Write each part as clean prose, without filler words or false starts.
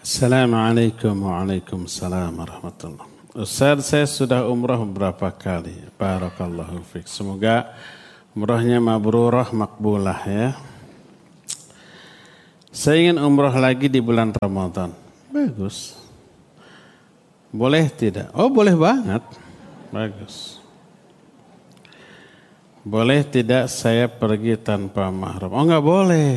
Assalamualaikum waalaikumsalam warahmatullahi. Ustaz, saya sudah umrah beberapa kali. Barakallahu fiik. Semoga umrahnya mabrurah makbulah ya. Saya ingin umrah lagi di bulan Ramadan. Bagus. Boleh tidak? Oh, boleh banget. Bagus. Boleh tidak saya pergi tanpa mahram? Oh, enggak boleh.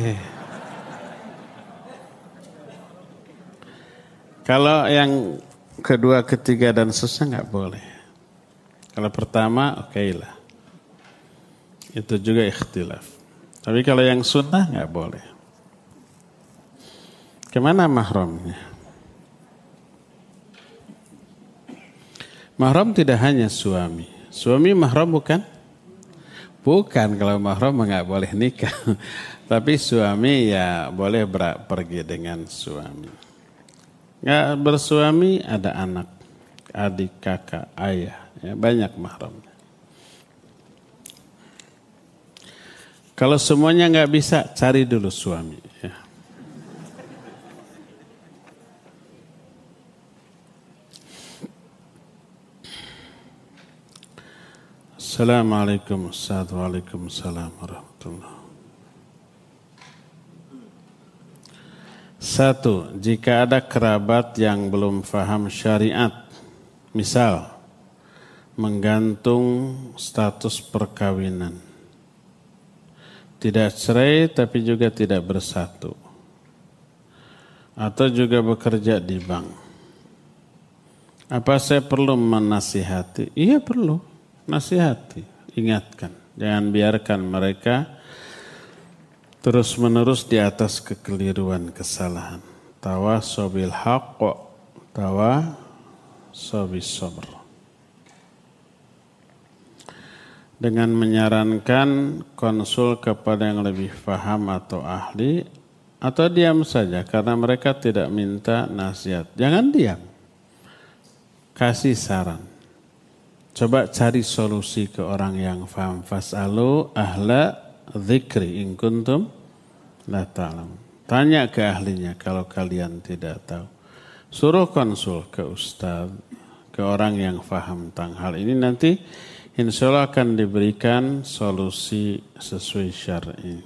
Kalau yang kedua, ketiga, dan seterusnya nggak boleh. Kalau pertama, oke lah. Itu juga ikhtilaf. Tapi kalau yang sunnah nggak boleh. Kemana mahramnya? Mahram tidak hanya suami. Suami mahram bukan? Bukan, kalau mahram nggak boleh nikah. Tapi suami ya boleh pergi dengan suami. Nggak bersuami ada anak, adik, kakak, ayah, ya, banyak mahramnya. Kalau semuanya nggak bisa, cari dulu suami. Ya. Assalamualaikum warahmatullahi wabarakatuh. 1. Jika ada kerabat yang belum faham syariat, misal menggantung status perkawinan, tidak cerai tapi juga tidak bersatu, atau juga bekerja di bank, apa saya perlu menasihati? Iya perlu, nasihati, ingatkan. Jangan biarkan mereka terus menerus di atas kekeliruan, kesalahan. Tawasobil haqq, tawasobis sabr. Dengan menyarankan konsul kepada yang lebih paham atau ahli, atau diam saja karena mereka tidak minta nasihat. Jangan diam. Kasih saran. Coba cari solusi ke orang yang paham. Fas'alu ahla dzikri in kuntum la ta'lamun. Tanya ke ahlinya kalau kalian tidak tahu. Suruh konsul ke ustaz, ke orang yang paham tentang hal ini, nanti insya Allah akan diberikan solusi sesuai syar'i.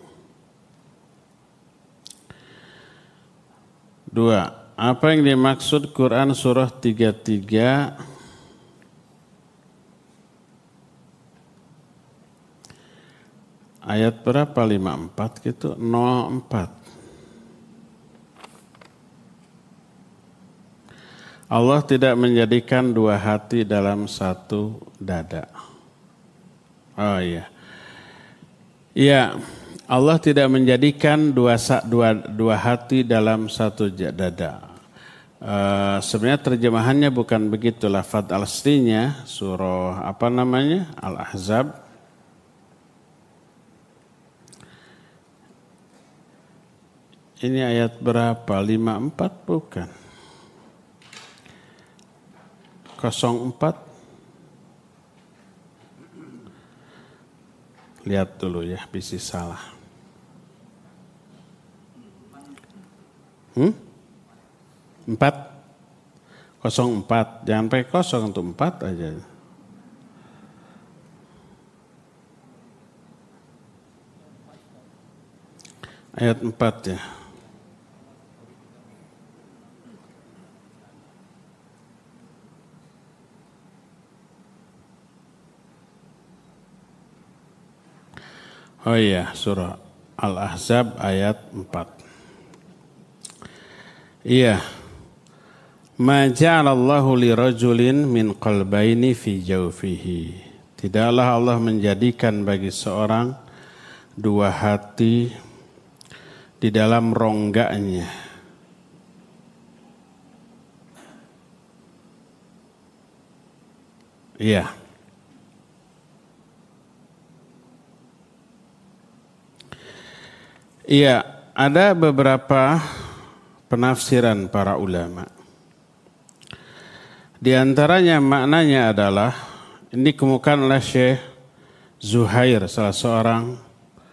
2. Apa yang dimaksud Quran surah 33 ayat berapa? 54 gitu, 04. Allah tidak menjadikan dua hati dalam satu dada. Oh iya. Iya, Allah tidak menjadikan dua hati dalam satu dada. Sebenarnya terjemahannya bukan begitu. Lafadz aslinya surah Al-Ahzab. Ini ayat berapa? 54 bukan? 04. Lihat dulu ya, bisa salah. 4? 04. Jangan pakai kosong untuk 4 aja. Ayat 4 ya. Oh iya, surah Al-Ahzab ayat 4. Iya. Ma ja'alallahu lirajulin min qalbaini fi jawfihi. Tidaklah Allah menjadikan bagi seorang dua hati di dalam rongganya. Iya. Iya, ada beberapa penafsiran para ulama. Di antaranya maknanya adalah, ini dikemukakan oleh Syekh Zuhair, salah seorang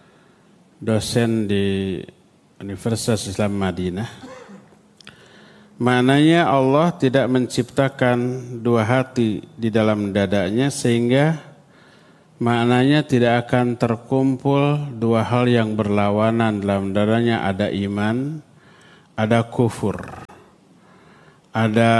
dosen di Universitas Islam Madinah. Maknanya Allah tidak menciptakan dua hati di dalam dadanya sehingga maknanya tidak akan terkumpul dua hal yang berlawanan dalam dadanya. Ada iman, ada kufur, ada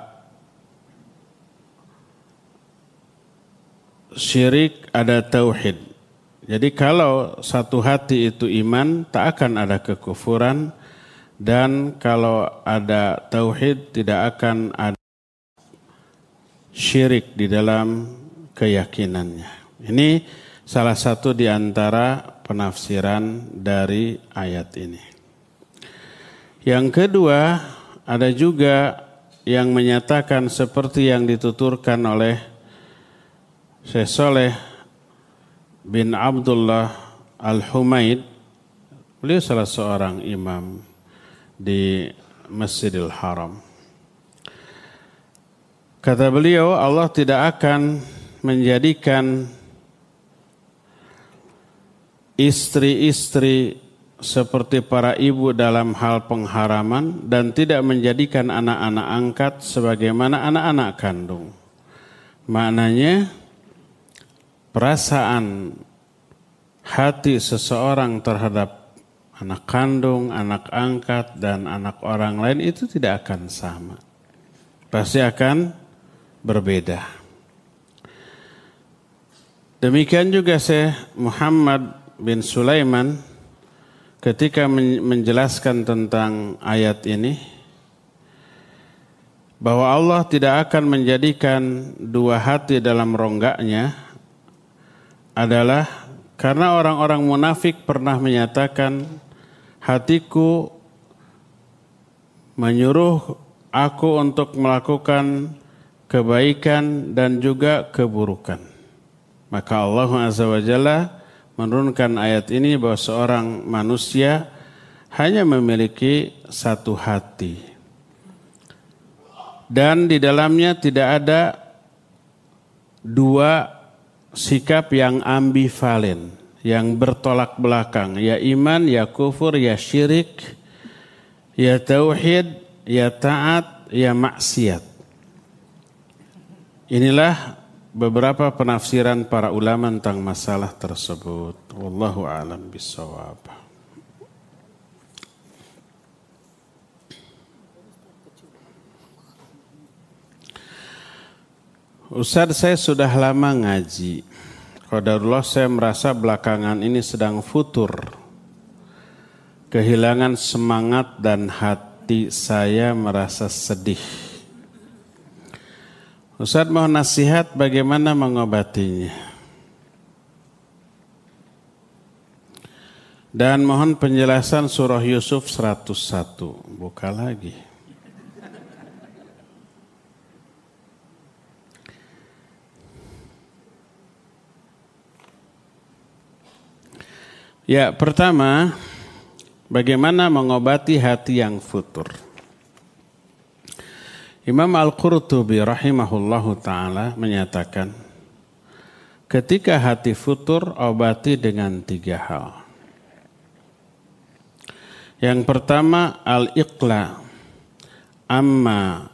syirik, ada tauhid. Jadi kalau satu hati itu iman, tak akan ada kekufuran. Dan kalau ada tauhid tidak akan ada syirik di dalam keyakinannya. Ini salah satu di antara penafsiran dari ayat ini. Yang kedua, ada juga yang menyatakan seperti yang dituturkan oleh Syekh Saleh bin Abdullah Al-Humaid. Beliau salah seorang imam di Masjidil Haram. Kata beliau, Allah tidak akan menjadikan istri-istri seperti para ibu dalam hal pengharaman dan tidak menjadikan anak-anak angkat sebagaimana anak-anak kandung. Maknanya perasaan hati seseorang terhadap anak kandung, anak angkat, dan anak orang lain itu tidak akan sama. Pasti akan berbeda. Demikian juga Syekh Muhammad bin Sulaiman ketika menjelaskan tentang ayat ini, bahwa Allah tidak akan menjadikan dua hati dalam rongganya adalah karena orang-orang munafik pernah menyatakan, hatiku menyuruh aku untuk melakukan kebaikan dan juga keburukan. Maka Allah Azza wa Jalla menurunkan ayat ini bahwa seorang manusia hanya memiliki satu hati. Dan di dalamnya tidak ada dua sikap yang ambivalen, yang bertolak belakang, ya iman, ya kufur, ya syirik, ya tauhid, ya taat, ya maksiat. Inilah beberapa penafsiran para ulama tentang masalah tersebut. Wallahu a'lam bishawab. Ustaz, saya sudah lama ngaji. Qadarullah saya merasa belakangan ini sedang futur. Kehilangan semangat dan hati saya merasa sedih. Ustaz mohon nasihat bagaimana mengobatinya. Dan mohon penjelasan surah Yusuf 101. Buka lagi. Ya, pertama, bagaimana mengobati hati yang futur? Imam Al-Qurtubi rahimahullahu ta'ala menyatakan, ketika hati futur, obati dengan 3 hal. Yang pertama, al-iqla amma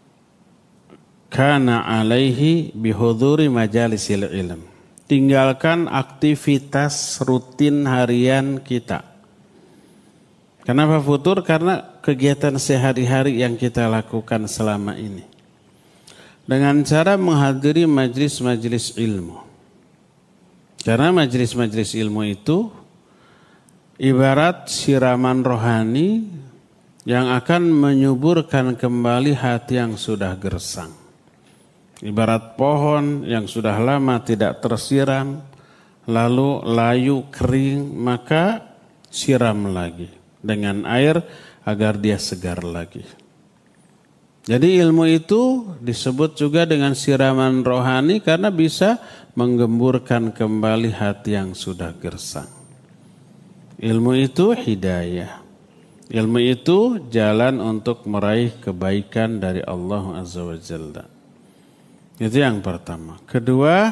kana alaihi bihuduri majalisil ilm. Tinggalkan aktivitas rutin harian kita. Kenapa futur? Karena kegiatan sehari-hari yang kita lakukan selama ini. Dengan cara menghadiri majlis-majlis ilmu. Karena majlis-majlis ilmu itu ibarat siraman rohani yang akan menyuburkan kembali hati yang sudah gersang. Ibarat pohon yang sudah lama tidak tersiram, lalu layu kering, maka siram lagi dengan air agar dia segar lagi. Jadi ilmu itu disebut juga dengan siraman rohani karena bisa menggemburkan kembali hati yang sudah gersang. Ilmu itu hidayah. Ilmu itu jalan untuk meraih kebaikan dari Allah Azza wa Jalla. Itu yang pertama. Kedua,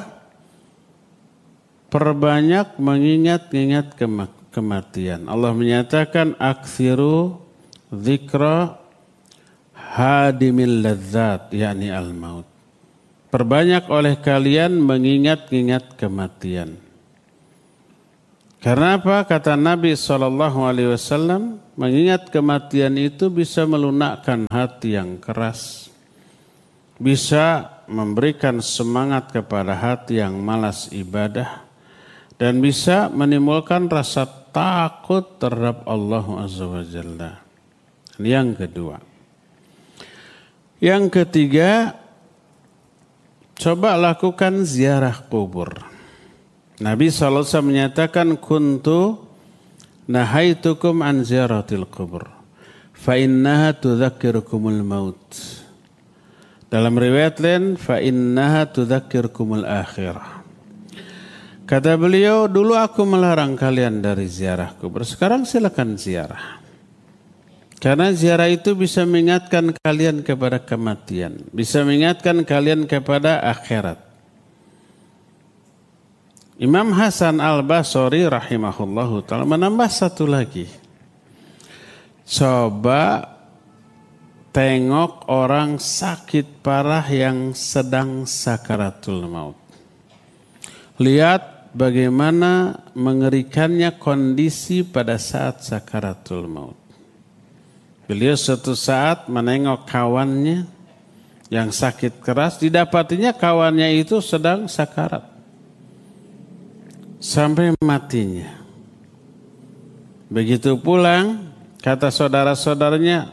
perbanyak mengingat-ingat kematian. Allah menyatakan aksiru dzikra hadimil ladzat yakni al-maut. Perbanyak oleh kalian mengingat-ingat kematian. Karena apa? Kata Nabi SAW, mengingat kematian itu bisa melunakkan hati yang keras. Bisa memberikan semangat kepada hati yang malas ibadah. Dan bisa menimbulkan rasa takut terhadap Allah Azza wa Jalla. Yang kedua. Yang ketiga, coba lakukan ziarah kubur. Nabi SAW menyatakan, kuntu nahaitukum an ziaratil kubur, fa innaha tudzakirukumul maut. Dalam riwayat lain, fa innaha tudzakirukumul akhirah. Kata beliau, dulu aku melarang kalian dari ziarah kubur, sekarang silakan ziarah. Karena ziarah itu bisa mengingatkan kalian kepada kematian, bisa mengingatkan kalian kepada akhirat. Imam Hasan Al-Basri rahimahullahu ta'ala menambah satu lagi. Coba tengok orang sakit parah yang sedang sakaratul maut. Lihat bagaimana mengerikannya kondisi pada saat sakaratul maut. Beliau suatu saat menengok kawannya yang sakit keras, didapatinya kawannya itu sedang sakarat. Sampai matinya. Begitu pulang, kata saudara-saudaranya,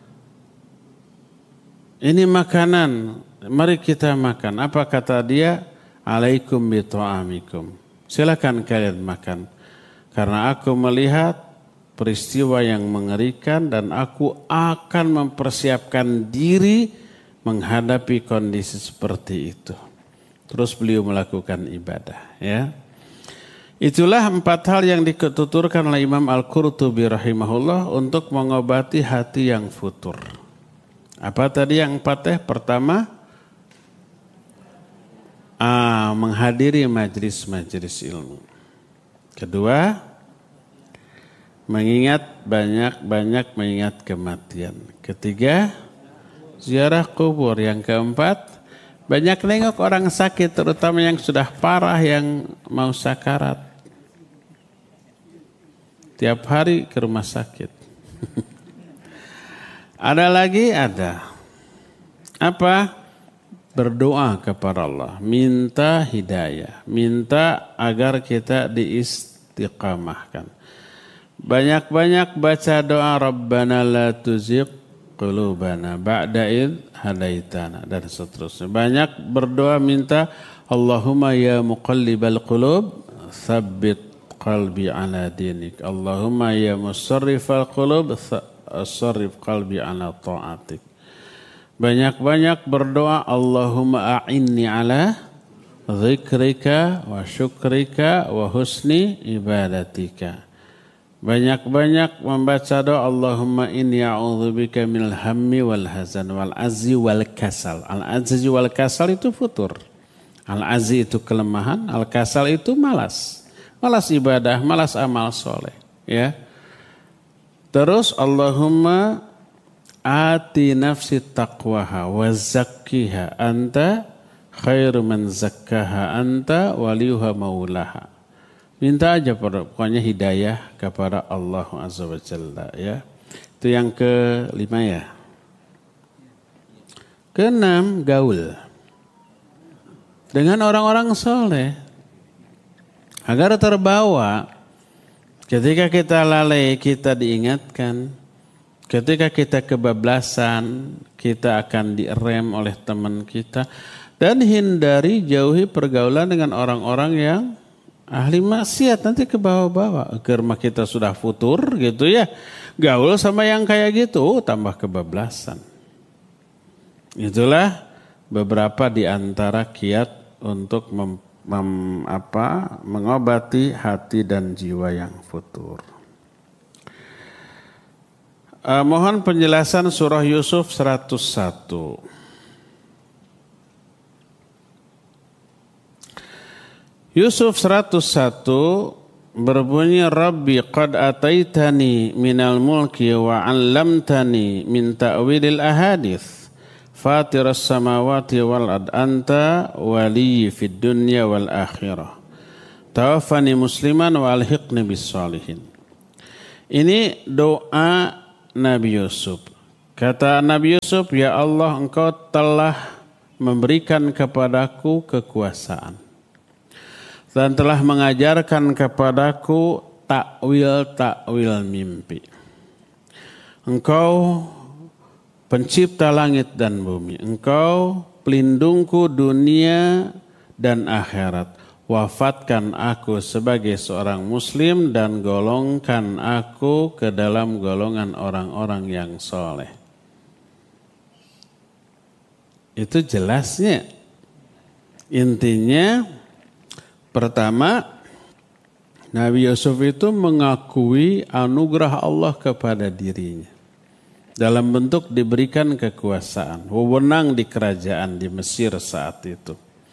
ini makanan, mari kita makan. Apa kata dia? Alaikum bitu'amikum. Silakan kalian makan. Karena aku melihat peristiwa yang mengerikan dan aku akan mempersiapkan diri menghadapi kondisi seperti itu. Terus beliau melakukan ibadah, ya. Itulah 4 hal yang dituturkan oleh Imam Al-Qurtubi rahimahullah untuk mengobati hati yang futur. Apa tadi yang 4? Pertama, menghadiri majlis-majlis ilmu. Kedua, banyak mengingat kematian. Ketiga, ziarah kubur. Yang keempat, banyak nengok orang sakit, terutama yang sudah parah, yang mau sakarat. Tiap hari ke rumah sakit. Ada lagi? Ada. Apa? Berdoa kepada Allah. Minta hidayah. Minta agar kita diistiqamahkan. Banyak-banyak baca doa Rabbana la tuzigh qulubana ba'da idh hadaitana dan seterusnya. Banyak berdoa minta Allahumma ya muqallibal qulub tsabbit qalbi ala dinik. Allahumma ya musarrifal qulub sarrif qalbi ala ta'atik. Banyak-banyak berdoa Allahumma a'inni ala dzikrika wa syukrika wa husni ibadatika. Banyak-banyak membaca doa Allahumma inni a'udzubika minal hammi wal hazan wal azzi wal kasal. Al azzi wal kasal itu futur. Al azzi itu kelemahan, al kasal itu malas. Malas ibadah, malas amal soleh, ya. Terus Allahumma ati nafsi taqwaha wa zakkiha anta khairu man zakkaha anta waliyuha maulaha. Minta aja pokoknya hidayah kepada Allah Azza wa Jalla, ya. Itu yang ke-5 ya. Ke-6, gaul dengan orang-orang soleh. Agar terbawa, ketika kita lalai, kita diingatkan. Ketika kita kebablasan, kita akan direm oleh teman kita. Dan hindari, jauhi pergaulan dengan orang-orang yang ahli maksiat. Nanti ke bawah-bawah. Agar kita sudah futur gitu ya. Gaul sama yang kayak gitu, tambah kebablasan. Itulah beberapa di antara kiat untuk mengobati hati dan jiwa yang futur. Mohon penjelasan surah Yusuf 101. Yusuf 101 berbunyi Rabbi qad ataitani minal mulki wa 'allamtani min ta'wilil ahadits fatiras samawati wal ard anta waliyyi fid dunya wal akhirah tawaffani musliman wa alhiqni bis sholihin. Ini doa Nabi Yusuf. Kata Nabi Yusuf, ya Allah, engkau telah memberikan kepadaku kekuasaan dan telah mengajarkan kepadaku takwil mimpi. Engkau pencipta langit dan bumi. Engkau pelindungku dunia dan akhirat. Wafatkan aku sebagai seorang muslim dan golongkan aku ke dalam golongan orang-orang yang soleh. Itu jelasnya. Intinya pertama, Nabi Yusuf itu mengakui anugerah Allah kepada dirinya. Dalam bentuk diberikan kekuasaan, wewenang di kerajaan di Mesir saat itu.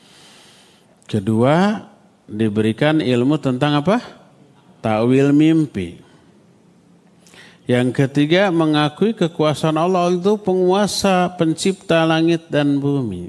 Kedua, diberikan ilmu tentang apa? Takwil mimpi. Yang ketiga, mengakui kekuasaan Allah itu penguasa, pencipta langit dan bumi.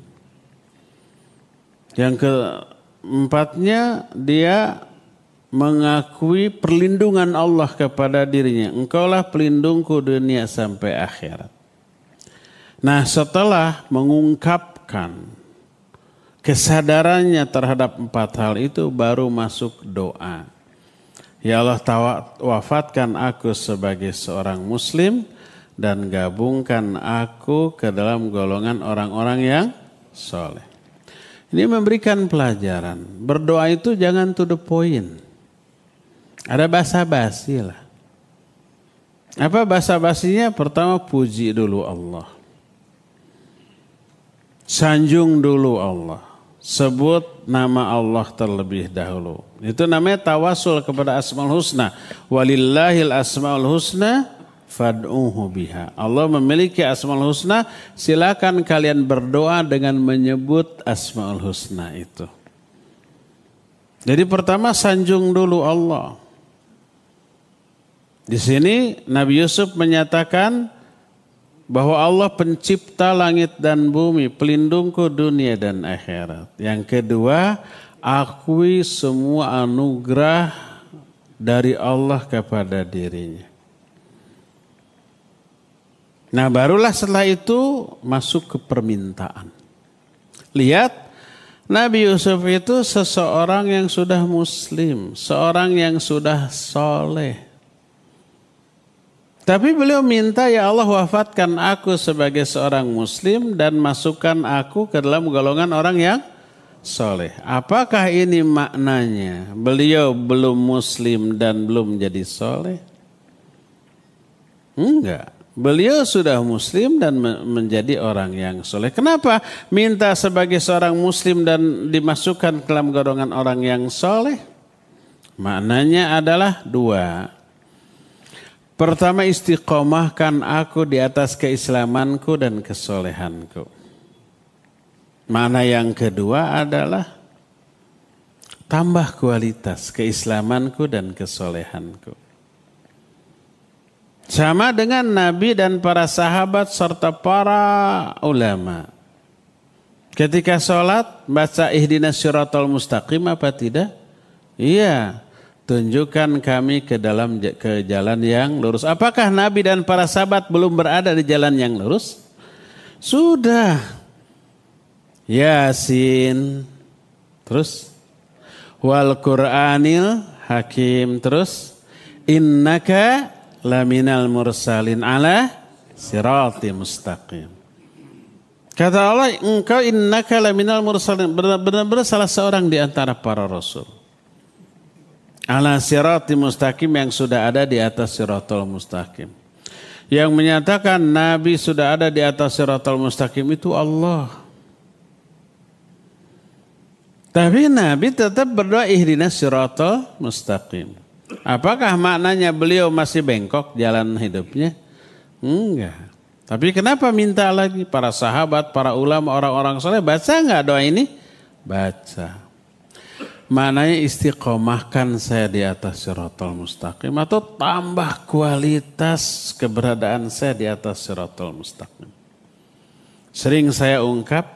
Yang keempatnya, dia mengakui perlindungan Allah kepada dirinya. Engkaulah pelindungku dunia sampai akhirat. Nah, setelah mengungkapkan kesadarannya terhadap empat hal itu, baru masuk doa. Ya Allah, wafatkan aku sebagai seorang muslim dan gabungkan aku ke dalam golongan orang-orang yang soleh. Ini memberikan pelajaran. Berdoa itu jangan to the point. Ada basa-basi lah. Apa basa-basinya? Pertama, puji dulu Allah. Sanjung dulu Allah. Sebut nama Allah terlebih dahulu. Itu namanya tawasul kepada Asmaul Husna. Walillahil asmaul husna fad'uhu biha. Allah memiliki Asmaul Husna, silakan kalian berdoa dengan menyebut Asmaul Husna itu. Jadi pertama sanjung dulu Allah. Di sini Nabi Yusuf menyatakan bahwa Allah pencipta langit dan bumi, pelindungku dunia dan akhirat. Yang kedua, akui semua anugerah dari Allah kepada dirinya. Nah, barulah setelah itu masuk ke permintaan. Lihat, Nabi Yusuf itu seseorang yang sudah muslim, seorang yang sudah soleh. Tapi beliau minta, ya Allah, wafatkan aku sebagai seorang muslim dan masukkan aku ke dalam golongan orang yang soleh. Apakah ini maknanya? Beliau belum muslim dan belum jadi soleh? Enggak. Beliau sudah muslim dan menjadi orang yang soleh. Kenapa minta sebagai seorang muslim dan dimasukkan ke dalam golongan orang yang soleh? Maknanya adalah dua. Pertama, istiqomahkan aku di atas keislamanku dan kesolehanku. Makna yang kedua adalah tambah kualitas keislamanku dan kesolehanku. Sama dengan Nabi dan para sahabat serta para ulama. Ketika sholat, baca ihdinas siratal mustaqim apa tidak? Iya. Tunjukkan kami ke jalan yang lurus. Apakah Nabi dan para sahabat belum berada di jalan yang lurus? Sudah. Yasin. Terus. Wal Qur'anil Hakim. Terus. Innaka laminal mursalin ala sirati mustaqim. Kata Allah, engkau innaka laminal mursalin. Benar-benar salah seorang di antara para rasul. Ala sirati mustaqim, yang sudah ada di atas siratul mustaqim. Yang menyatakan Nabi sudah ada di atas siratul mustaqim itu Allah. Tapi Nabi tetap berdoa ihdinas siratul mustaqim. Apakah maknanya beliau masih bengkok jalan hidupnya? Enggak. Tapi kenapa minta lagi? Para sahabat, para ulama, orang-orang soleh baca enggak doa ini? Baca. Maknanya istiqomahkan saya di atas siratal mustaqim atau tambah kualitas keberadaan saya di atas siratal mustaqim. Sering saya ungkap,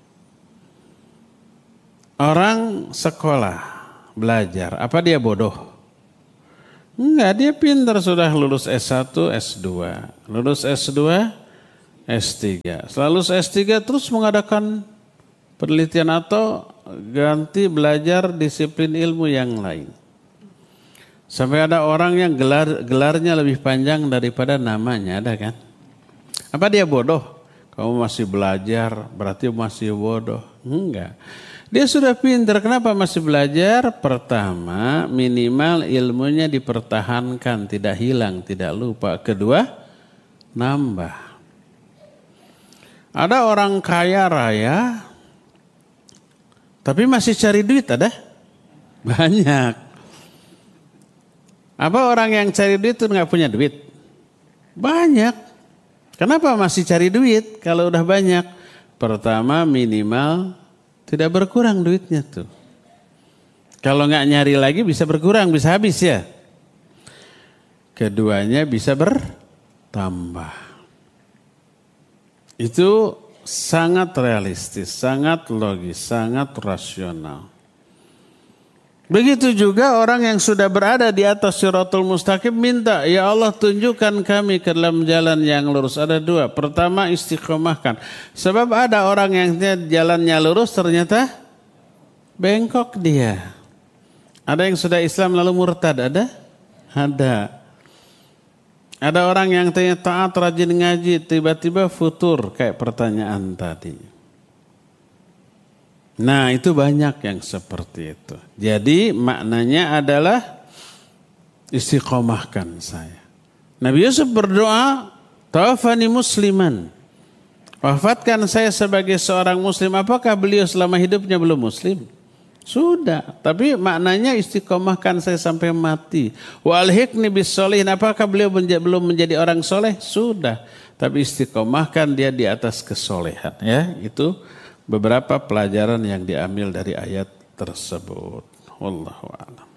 orang sekolah, belajar, apa dia bodoh? Enggak, dia pintar, sudah lulus S1, S2. Lulus S2, S3. Setelah lulus S3 terus mengadakan penelitian atau ganti belajar disiplin ilmu yang lain. Sampai ada orang yang gelarnya lebih panjang daripada namanya, ada kan? Apa dia bodoh? Kamu masih belajar, berarti masih bodoh. Enggak. Dia sudah pintar, kenapa masih belajar? Pertama, minimal ilmunya dipertahankan, tidak hilang, tidak lupa. Kedua, nambah. Ada orang kaya raya, tapi masih cari duit, ada? Banyak. Apa orang yang cari duit itu nggak punya duit? Banyak. Kenapa masih cari duit kalau udah banyak? Pertama, minimal tidak berkurang duitnya tuh. Kalau nggak nyari lagi bisa berkurang, bisa habis ya. Keduanya bisa bertambah. Itu sangat realistis, sangat logis, sangat rasional. Begitu juga orang yang sudah berada di atas siratul mustaqim minta, ya Allah tunjukkan kami ke dalam jalan yang lurus. Ada dua. Pertama, istiqomahkan. Sebab ada orang yang jalannya lurus ternyata bengkok dia. Ada yang sudah Islam lalu murtad, ada? Ada. Ada orang yang taat rajin ngaji, tiba-tiba futur kayak pertanyaan tadi. Nah, itu banyak yang seperti itu. Jadi maknanya adalah istiqomahkan saya. Nabi Yusuf berdoa, tawaffani musliman. Wafatkan saya sebagai seorang muslim. Apakah beliau selama hidupnya belum muslim? Sudah, tapi maknanya istiqomahkan saya sampai mati. Wa alhiqni bis sholihin. Apakah beliau belum menjadi orang soleh? Sudah, tapi istiqomahkan dia di atas kesolehan. Ya, itu beberapa pelajaran yang diambil dari ayat tersebut. Wallahu a'lam.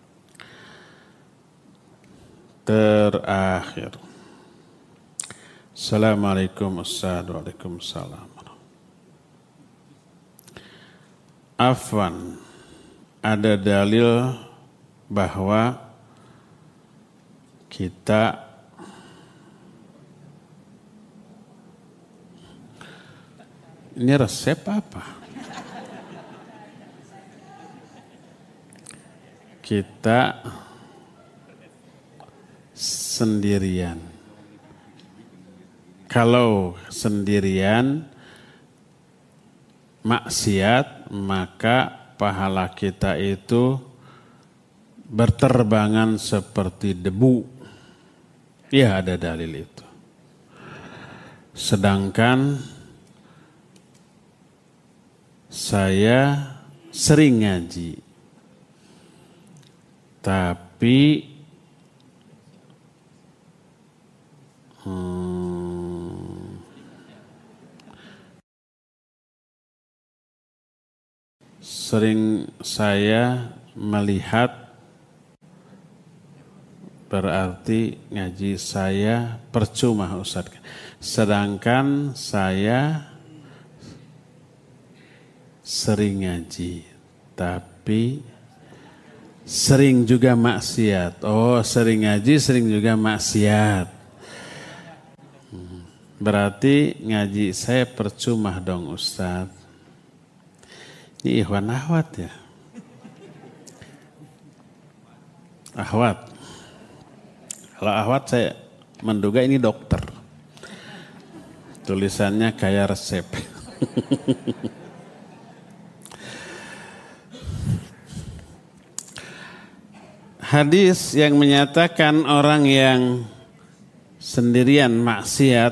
Terakhir. Assalamualaikum Waalaikumsalam. Afwan, ada dalil bahwa kita ini resep apa? Kita sendirian. Kalau sendirian maksiat, maka pahala kita itu berterbangan seperti debu. Ya, ada dalil itu. Sedangkan saya sering ngaji, tapi sering saya melihat berarti ngaji saya percuma Ustaz. Sedangkan saya sering ngaji, tapi sering juga maksiat. Oh, sering ngaji, sering juga maksiat. Berarti ngaji saya percuma dong Ustaz. Ini ikhwan ahwat ya. Ahwat. Kalau ahwat saya menduga ini dokter. Tulisannya kayak resep. Hadis yang menyatakan orang yang sendirian maksiat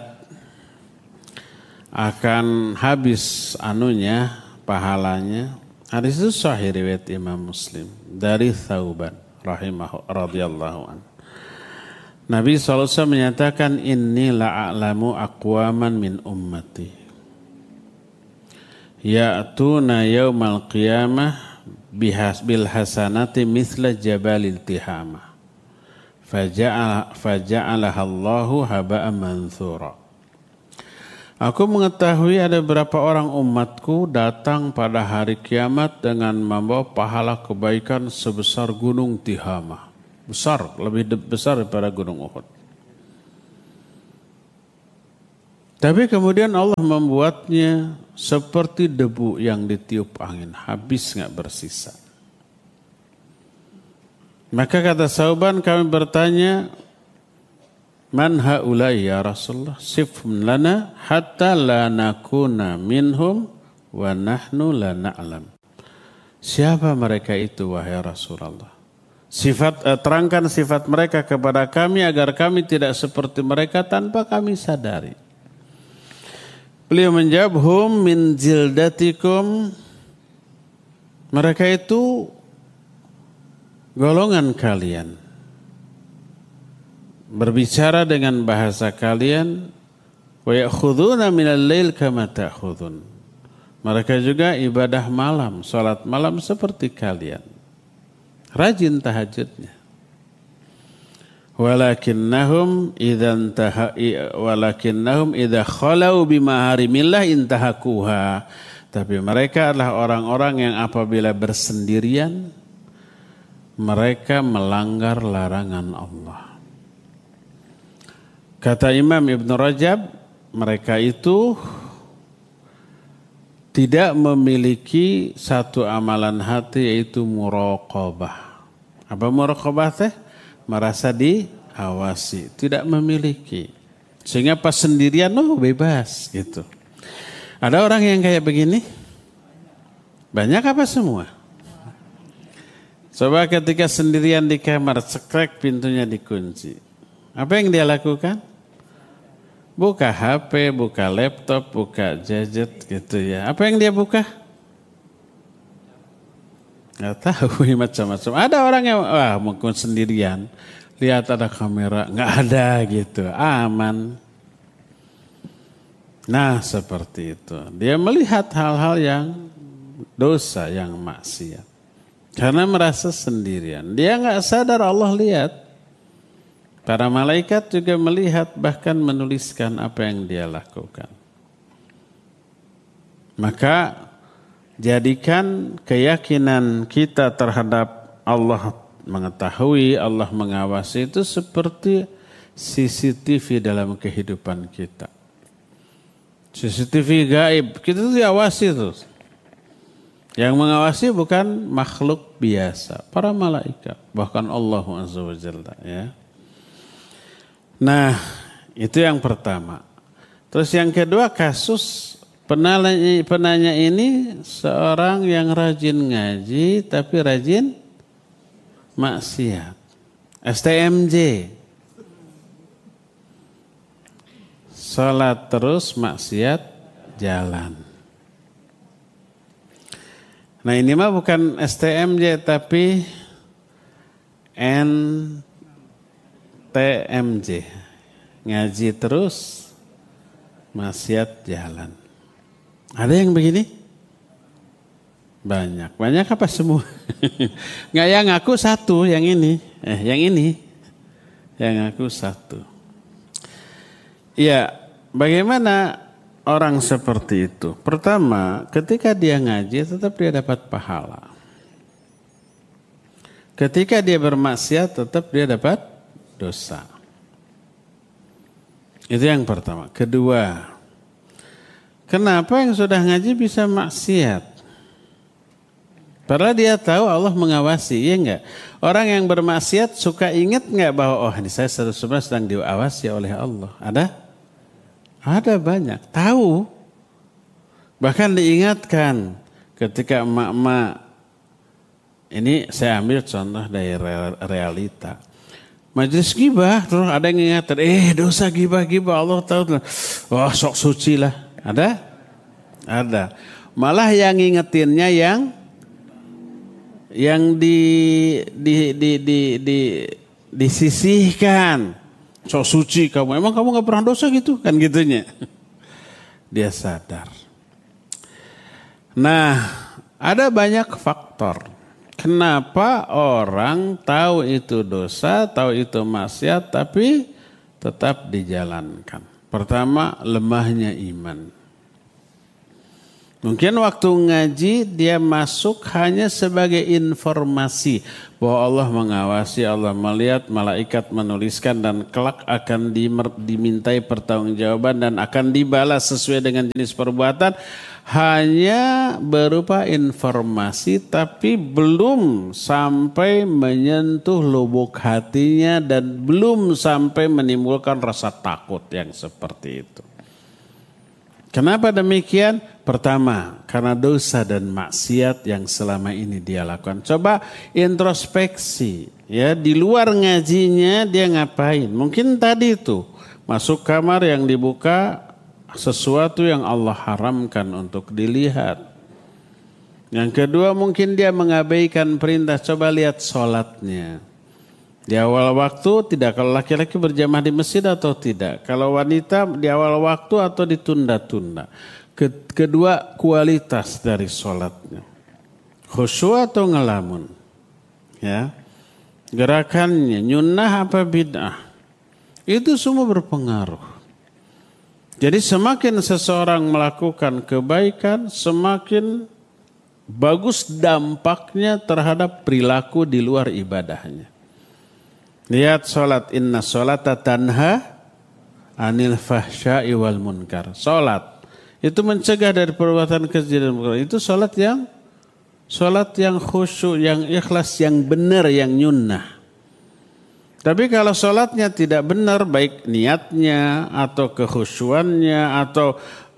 akan habis pahalanya. Hadis itu sahih riwayat Imam Muslim dari Thauban radhiyallahu anhu. Nabi SAW menyatakan inni la'alamu aqwaman min ummati ya'tuna yaumal qiyamah bil hasanati mithla jabalil tihama faja'alaha Allahu haba'an manthura. Aku mengetahui ada beberapa orang umatku datang pada hari kiamat dengan membawa pahala kebaikan sebesar gunung Tihama. Besar, lebih besar daripada gunung Uhud. Tapi kemudian Allah membuatnya seperti debu yang ditiup angin. Habis gak bersisa. Maka kata Sauban, kami bertanya, man haulai ya Rasulullah, sifhum lana hatta la nakuna minhum wa nahnu la na'lam. Siapa mereka itu wahai Rasulullah? Terangkan sifat mereka kepada kami agar kami tidak seperti mereka tanpa kami sadari. Beliau menjawab, hum min jildatikum. Mereka itu golongan kalian. Berbicara dengan bahasa kalian. Wa ya'khuduna minal lail kama ta'khudun. Mereka juga ibadah malam, salat malam seperti kalian. Rajin tahajudnya. Walakinnahum idza khalau bimaharimillah intahakuha. Tapi mereka adalah orang-orang yang apabila bersendirian mereka melanggar larangan Allah. Kata Imam Ibn Rajab, mereka itu tidak memiliki satu amalan hati yaitu muraqabah. Apa muraqabah teh? Merasa diawasi, tidak memiliki. Sehingga pas sendirian bebas gitu. Ada orang yang kayak begini? Banyak apa semua? Coba ketika sendirian di kamar, cekrek pintunya dikunci. Apa yang dia lakukan? Buka HP, buka laptop, buka gadget gitu ya. Apa yang dia buka? Gak tahu macam-macam. Ada orang yang mungkin sendirian. Lihat ada kamera, gak ada gitu. Aman. Nah seperti itu. Dia melihat hal-hal yang dosa, yang maksiat. Karena merasa sendirian. Dia gak sadar Allah lihat. Para malaikat juga melihat, bahkan menuliskan apa yang dia lakukan. Maka jadikan keyakinan kita terhadap Allah mengetahui, Allah mengawasi itu seperti CCTV dalam kehidupan kita. CCTV gaib, kita tuh diawasi tuh. Yang mengawasi bukan makhluk biasa, para malaikat, bahkan Allah Azza wa Jalla ya. Nah, itu yang pertama. Terus yang kedua, kasus penanya ini seorang yang rajin ngaji tapi rajin maksiat. STMJ. Salat terus, maksiat jalan. Nah ini mah bukan STMJ tapi NTMJ. Ngaji terus, maksiat jalan. Ada yang begini? Banyak. Banyak apa semua? Nggak, yang ngaku satu, yang ini. Yang ini. Yang ngaku satu. Ya, bagaimana orang seperti itu? Pertama, ketika dia ngaji tetap dia dapat pahala. Ketika dia bermaksiat tetap dia dapat dosa. Itu yang pertama. Kedua, kenapa yang sudah ngaji bisa maksiat? Padahal dia tahu Allah mengawasi, iya enggak? Orang yang bermaksiat suka ingat enggak bahwa ini saya sebenarnya sedang diawasi oleh Allah? Ada? Ada banyak. Tahu. Bahkan diingatkan ketika emak-emak, ini saya ambil contoh dari realita. Majelis gibah, terus ada yang ingatkan, dosa gibah-gibah Allah tahu. Wah, sok suci lah. Ada? Ada. Malah yang ngingetinnya yang disisihkan. Sok suci kamu. Emang kamu gak pernah dosa gitu? Kan gitunya. Dia sadar. Nah, Ada banyak faktor. Kenapa orang tahu itu dosa, tahu itu maksiat, tapi tetap dijalankan. Pertama, lemahnya iman. Mungkin waktu ngaji dia masuk hanya sebagai informasi bahwa Allah mengawasi, Allah melihat, malaikat menuliskan dan kelak akan dimintai pertanggungjawaban dan akan dibalas sesuai dengan jenis perbuatan. Hanya berupa informasi tapi belum sampai menyentuh lubuk hatinya dan belum sampai menimbulkan rasa takut yang seperti itu. Kenapa demikian? Pertama, karena dosa dan maksiat yang selama ini dia lakukan. Coba introspeksi, ya, di luar ngajinya dia ngapain? Mungkin tadi itu masuk kamar yang dibuka sesuatu yang Allah haramkan untuk dilihat. Yang kedua, mungkin dia mengabaikan perintah. Coba lihat sholatnya. Di awal waktu tidak, kalau laki-laki berjamaah di masjid atau tidak. Kalau wanita di awal waktu atau ditunda-tunda. Kedua, kualitas dari sholatnya. Khusyuk atau ngelamun. Ya. Gerakannya, nyunnah apa bid'ah. Itu semua berpengaruh. Jadi semakin seseorang melakukan kebaikan, semakin bagus dampaknya terhadap perilaku di luar ibadahnya. Lihat sholat, inna sholata tanha anil fahsya'i wal munkar. Sholat itu mencegah dari perbuatan keji dan munkar. Itu sholat yang khusyuk, yang ikhlas, yang benar, yang nyunnah. Tapi kalau sholatnya tidak benar, baik niatnya atau kekhusyuannya atau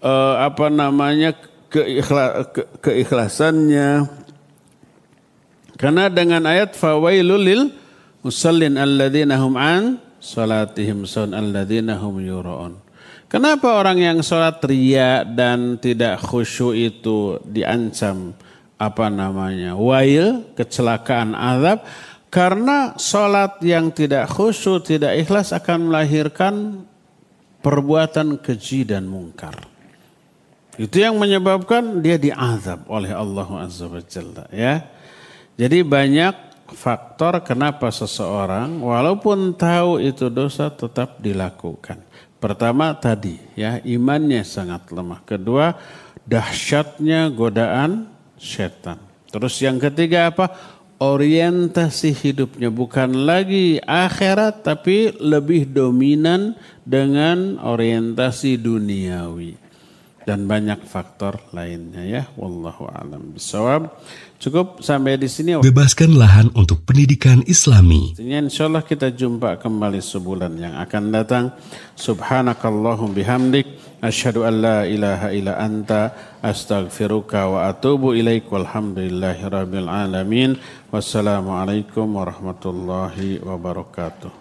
keikhlasannya. Karena dengan ayat fawailul lil musallin alladzina hum an salatihim sahun alladzina hum yura'un. Kenapa orang yang sholat riya dan tidak khusyuk itu diancam wail, kecelakaan, azab? Karena sholat yang tidak khusyuk, tidak ikhlas akan melahirkan perbuatan keji dan mungkar. Itu yang menyebabkan dia diazab oleh Allah Azza wa Jalla, ya. Jadi banyak faktor kenapa seseorang walaupun tahu itu dosa tetap dilakukan. Pertama tadi, ya, imannya sangat lemah. Kedua, dahsyatnya godaan setan. Terus yang ketiga apa? Orientasi hidupnya bukan lagi akhirat tapi lebih dominan dengan orientasi duniawi. Dan banyak faktor lainnya, ya. Wallahu a'lam bishawab. Cukup sampai di sini. Bebaskan lahan untuk pendidikan Islami. Insyaallah kita jumpa kembali sebulan yang akan datang. Subhanakallahum bihamdik. Asyhadu an la ilaha illa anta astaghfiruka wa atubu ilaik. Walhamdulillahi rabbil alamin. Wassalamualaikum warahmatullahi wabarakatuh.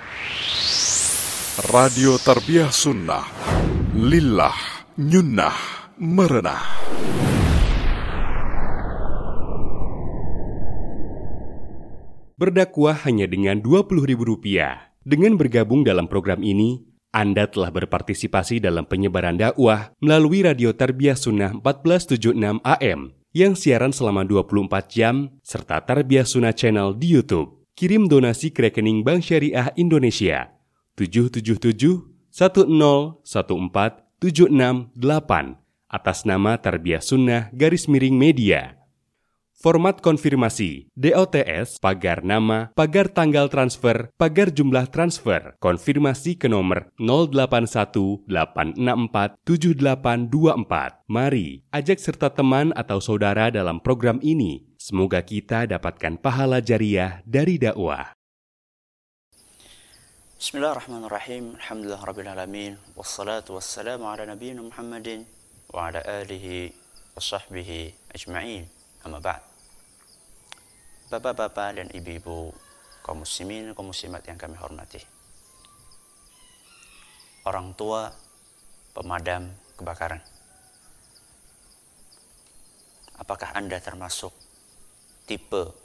Radio Tarbiyah Sunnah. Lillah. Nyunnah merenah. Berdakwah hanya dengan Rp20.000. Dengan bergabung dalam program ini, Anda telah berpartisipasi dalam penyebaran dakwah melalui Radio Tarbiyah Sunnah 1476 AM yang siaran selama 24 jam serta Tarbiyah Sunnah Channel di YouTube. Kirim donasi ke rekening Bank Syariah Indonesia 777-1014-768 atas nama Tarbiyah Sunnah _Media. Format konfirmasi DOTS, pagar nama, pagar tanggal transfer, pagar jumlah transfer, konfirmasi ke nomor 0818647824. Mari ajak serta teman atau saudara dalam program ini. Semoga kita dapatkan pahala jariah dari dakwah. Bismillahirrahmanirrahim. Alhamdulillahirrabbilalamin. Wassalatu wassalamu ala nabiyyina Muhammadin wa ala alihi wa sahbihi ajma'in. Amma ba'd. Bapak-bapak dan ibu-ibu, kaum muslimin, kaum muslimat yang kami hormati. Orang tua pemadam kebakaran. Apakah Anda termasuk tipe